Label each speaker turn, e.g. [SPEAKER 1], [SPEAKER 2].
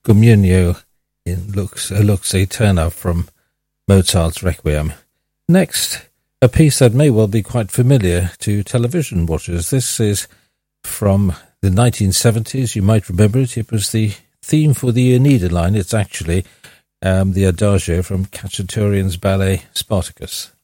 [SPEAKER 1] Guglielmo in Lux Eterna from Mozart's Requiem. Next, a piece that may well be quite familiar to television watchers. This is from the 1970s. You might remember it. It was the theme for the Aeneida line. It's actually the Adagio from Khachaturian's ballet Spartacus.